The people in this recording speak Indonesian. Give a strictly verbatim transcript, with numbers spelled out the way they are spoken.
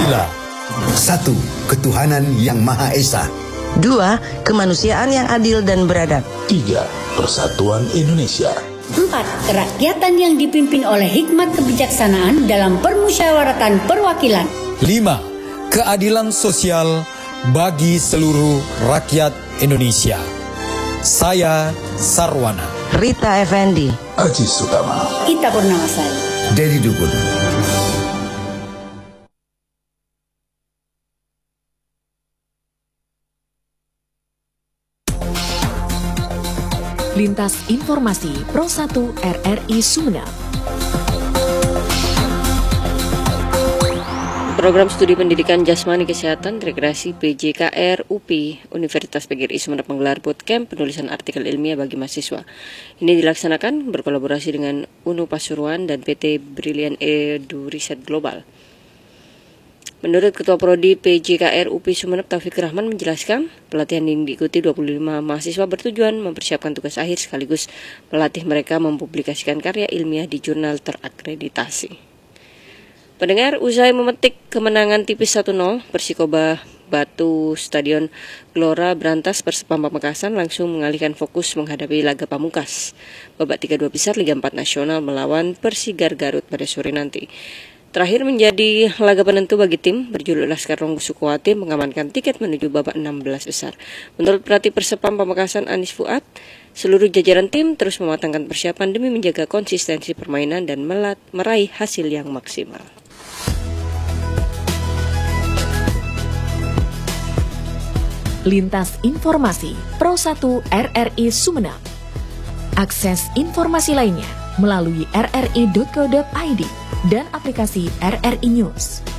Pancasila. Satu, ketuhanan yang Maha Esa. Dua, kemanusiaan yang adil dan beradab. Tiga, persatuan Indonesia. Empat, kerakyatan yang dipimpin oleh hikmat kebijaksanaan dalam permusyawaratan perwakilan. Lima, keadilan sosial bagi seluruh rakyat Indonesia. Saya Sarwana. Rita Effendi. Aji Sutama. Ita Purnamasari. Dedi Dukun. Lintas Informasi Pro satu R R I Sumeneb. Program Studi Pendidikan Jasmani Kesehatan Rekreasi P J K R U P I Universitas P G R I Sumeneb menggelar bootcamp penulisan artikel ilmiah bagi mahasiswa. Ini dilaksanakan berkolaborasi dengan U N U Pasuruan dan P T Brilliant Edu Riset Global. Menurut Ketua Prodi P J K R U P I Sumeneb Taufik Rahman menjelaskan, pelatihan yang diikuti dua puluh lima mahasiswa bertujuan mempersiapkan tugas akhir sekaligus melatih mereka mempublikasikan karya ilmiah di jurnal terakreditasi. Pendengar, usai memetik kemenangan tipis satu nol, Persikoba Batu Stadion Gelora Brantas Persepam Pamekasan langsung mengalihkan fokus menghadapi laga pamungkas babak tiga dua besar Liga empat Nasional melawan Persigar Garut pada sore nanti. Terakhir menjadi laga penentu bagi tim berjuluk Laskar Ronggo Sukuwati mengamankan tiket menuju babak enam belas besar. Menurut pelatih Persepam Pamekasan Anis Fuad, seluruh jajaran tim terus mematangkan persiapan demi menjaga konsistensi permainan dan melat, meraih hasil yang maksimal. Lintas Informasi Pro satu R R I Sumeneb. Akses informasi lainnya melalui r r i dot co dot i d dan aplikasi R R I News.